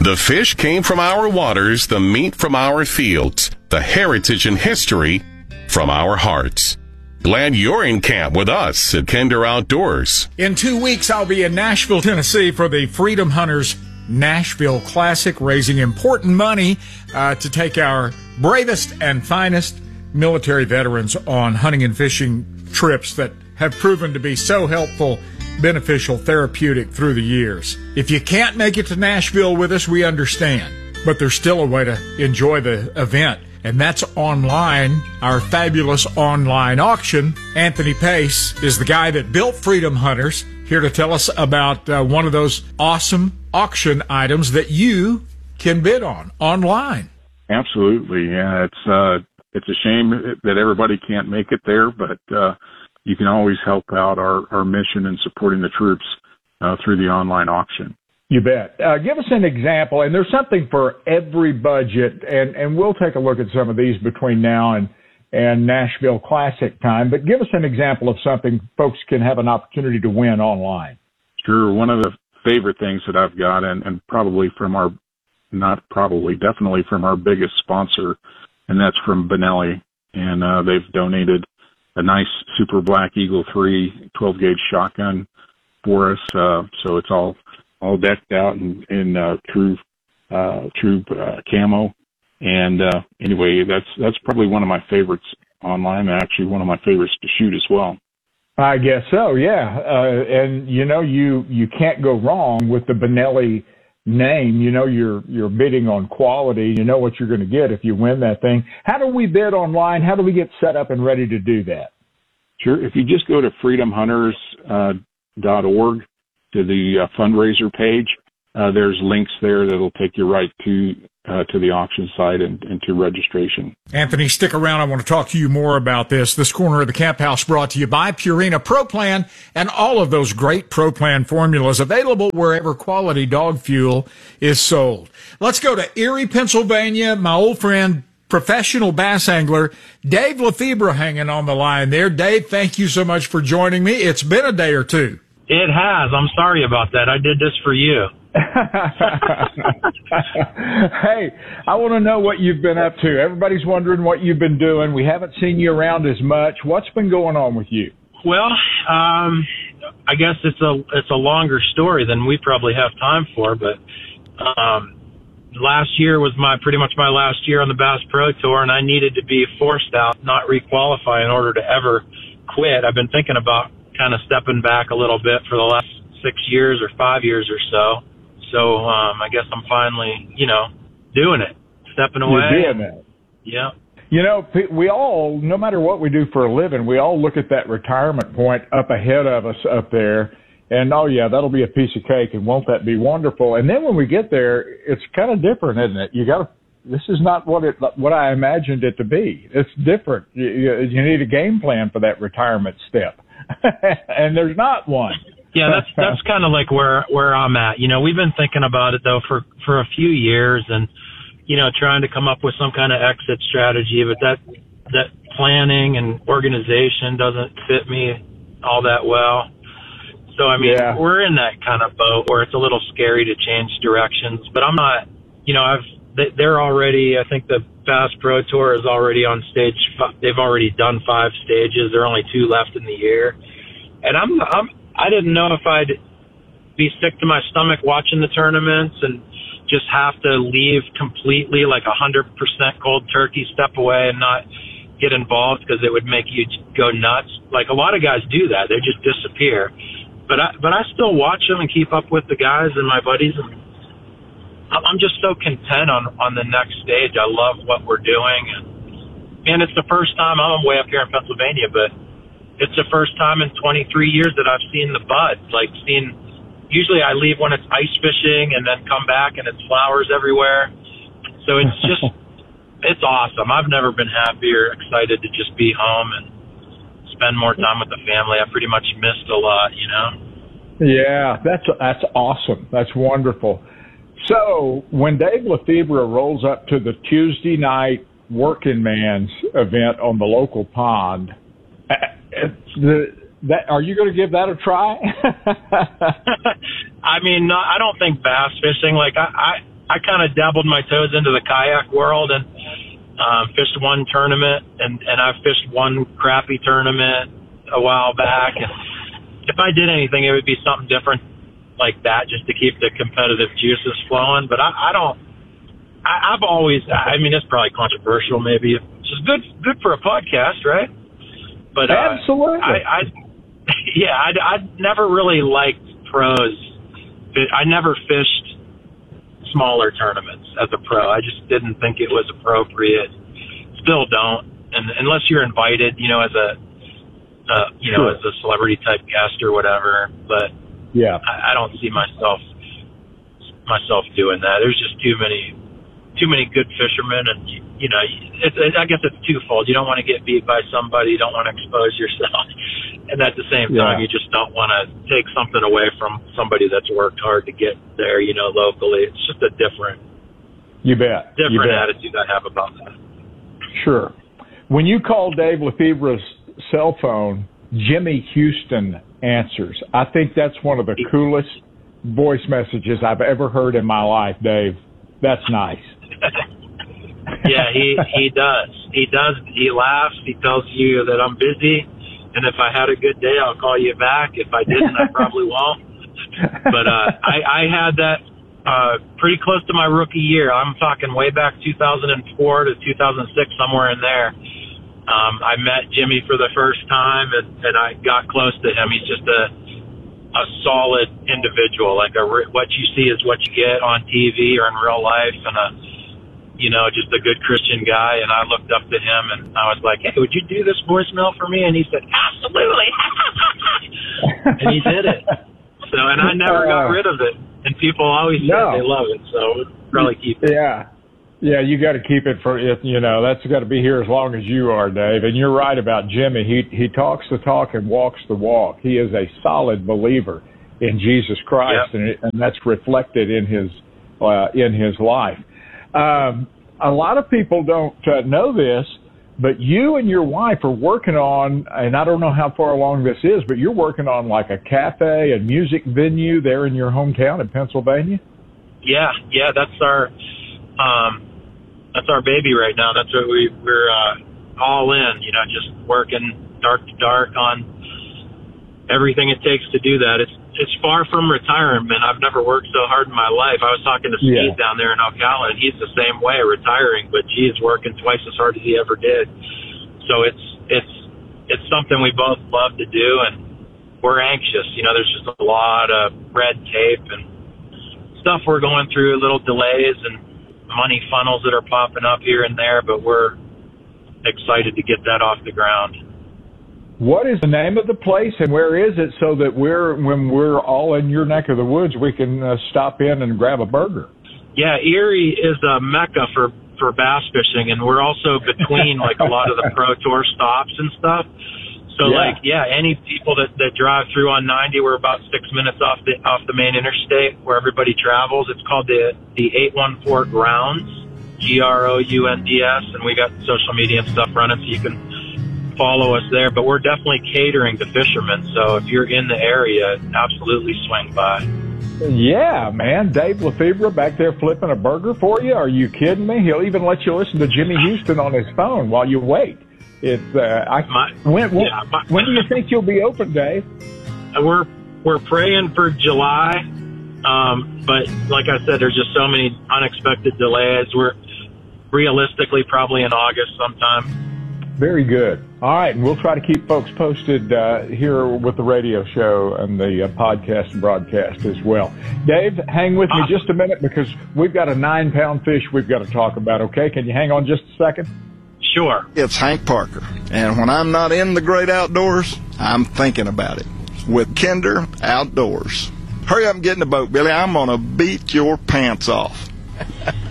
The fish came from our waters, the meat from our fields, the heritage and history from our hearts. Glad you're in camp with us at Kinder Outdoors. In 2 weeks, I'll be in Nashville, Tennessee for the Freedom Hunters Nashville Classic, raising important money to take our bravest and finest military veterans on hunting and fishing trips that have proven to be so helpful, beneficial, therapeutic through the years. If you can't make it to Nashville with us, we understand, but there's still a way to enjoy the event, and that's online, our fabulous online auction. Anthony Pace is the guy that built Freedom Hunters, here to tell us about one of those awesome auction items that you can bid on online. Absolutely, yeah. It's a shame that everybody can't make it there, but you can always help out our mission in supporting the troops through the online auction. You bet. Give us an example, and there's something for every budget, and we'll take a look at some of these between now and Nashville Classic time, but give us an example of something folks can have an opportunity to win online. Sure. One of the favorite things that I've got, and probably from definitely from our biggest sponsor, and that's from Benelli, and they've donated a nice Super Black Eagle 3 12-gauge shotgun for us. So it's all decked out in true camo. And anyway, that's probably one of my favorites online, and actually one of my favorites to shoot as well. I guess so, yeah. And you can't go wrong with the Benelli name. You're bidding on quality. You know what you're going to get if you win that thing. How do we bid online? How do we get set up and ready to do that? Sure. If you just go to freedomhunters.org to the fundraiser page, there's links there that'll take you right to the auction site and to registration. Anthony, stick around. I want to talk to you more about this. This corner of the Camp House brought to you by Purina Pro Plan and all of those great Pro Plan formulas available wherever quality dog fuel is sold. Let's go to Erie, Pennsylvania. My old friend, professional bass angler Dave Lefebvre hanging on the line there. Dave, thank you so much for joining me. It's been a day or two. It has. I'm sorry about that. I did this for you. Hey, I want to know what you've been up to. Everybody's wondering what you've been doing. We haven't seen you around as much. What's been going on with you? Well, I guess it's a longer story than we probably have time for, but last year was pretty much my last year on the Bass Pro Tour, and I needed to be forced out, not requalify in order to ever quit. I've been thinking about kind of stepping back a little bit for the last 6 years or 5 years or so. So I guess I'm finally, doing it, stepping away. You're doing it. Yeah. We all, no matter what we do for a living, we all look at that retirement point up ahead of us up there, and oh yeah, that'll be a piece of cake, and won't that be wonderful? And then when we get there, it's kind of different, isn't it? This is not what I imagined it to be. It's different. You need a game plan for that retirement step, and there's not one. Yeah, that's kind of like where I'm at. We've been thinking about it though for a few years, and trying to come up with some kind of exit strategy, but that planning and organization doesn't fit me all that well. So we're in that kind of boat where it's a little scary to change directions, but I'm not. They're already. I think the Bass Pro Tour is already on stage. They've already done 5 stages. There are only 2 left in the year, and I didn't know if I'd be sick to my stomach watching the tournaments and just have to leave completely, like 100% cold turkey, step away and not get involved because it would make you go nuts. Like a lot of guys do that. They just disappear. But I still watch them and keep up with the guys and my buddies. And I'm just so content on the next stage. I love what we're doing. And it's the first time, I'm way up here in Pennsylvania, but it's the first time in 23 years that I've seen the buds. Usually I leave when it's ice fishing and then come back and it's flowers everywhere. So it's just, it's awesome. I've never been happier, excited to just be home and spend more time with the family. I pretty much missed a lot, Yeah, that's awesome. That's wonderful. So when Dave Lefebvre rolls up to the Tuesday night working man's event on the local pond, are you going to give that a try? No, I don't think bass fishing, I kind of dabbled my toes into the kayak world and fished one tournament, and I've fished one crappie tournament a while back. And if I did anything, it would be something different like that, just to keep the competitive juices flowing. But I've always, I mean, it's probably controversial, maybe, which is good for a podcast, right? But absolutely, I'd never really liked pros. I never fished smaller tournaments as a pro. I just didn't think it was appropriate. Still don't, and unless you're invited, you know, as a as a celebrity type guest or whatever. But yeah, I don't see myself doing that. There's just too many good fishermen, and you know, I guess it's twofold. You don't want to get beat by somebody. You don't want to expose yourself, and at the same time, you just don't want to take something away from somebody that's worked hard to get there. You know, locally, it's just a different attitude I have about that. Sure. When you call Dave Lefebvre's cell phone, Jimmy Houston answers. I think that's one of the coolest voice messages I've ever heard in my life, Dave. That's nice. Yeah, he does. He laughs. He tells you that I'm busy, and if I had a good day, I'll call you back. If I didn't, I probably won't. But I had that pretty close to my rookie year. I'm talking way back 2004 to 2006, somewhere in there. I met Jimmy for the first time, and I got close to him. He's just a solid individual. Like what you see is what you get on TV or in real life, and just a good Christian guy. And I looked up to him, and I was like, "Hey, would you do this voicemail for me?" And he said, "Absolutely," and he did it. So, and I never got rid of it. And people always say they love it, so we'll probably keep it. Yeah, you got to keep it for it. You know, that's got to be here as long as you are, Dave. And you're right about Jimmy. He talks the talk and walks the walk. He is a solid believer in Jesus Christ, and that's reflected in his life. A lot of people don't know this, but you and your wife are working on, and I don't know how far along this is, but you're working on like a cafe and music venue there in your hometown in Pennsylvania? Yeah, that's our baby right now. That's what we're all in, just working dark to dark on everything it takes to do that. It's far from retirement. I've never worked so hard in my life. I was talking to Steve down there in Ocala, and he's the same way, retiring, but he's working twice as hard as he ever did. So it's something we both love to do, and we're anxious. There's just a lot of red tape and stuff we're going through, little delays and money funnels that are popping up here and there, but we're excited to get that off the ground. What is the name of the place, and where is it, so that when we're all in your neck of the woods, we can stop in and grab a burger? Yeah, Erie is a mecca for bass fishing, and we're also between like a lot of the Pro Tour stops and stuff. So any people that drive through on 90, we're about 6 minutes off the main interstate where everybody travels. It's called the 814 Grounds, GROUNDS, and we got social media and stuff running, so you can follow us there. But we're definitely catering to fishermen, so if you're in the area, absolutely swing by. Yeah, man. Dave Lefebvre back there flipping a burger for you? Are you kidding me? He'll even let you listen to Jimmy Houston on his phone while you wait. It's when do you think you'll be open, Dave? We're praying for July, but like I said, there's just so many unexpected delays. We're realistically probably in August sometime. Very good. All right, and we'll try to keep folks posted here with the radio show and the podcast and broadcast as well. Dave, hang with me just a minute, because we've got a 9-pound fish we've got to talk about, okay? Can you hang on just a second? Sure. It's Hank Parker, and when I'm not in the great outdoors, I'm thinking about it with Kinder Outdoors. Hurry up and get in the boat, Billy. I'm going to beat your pants off.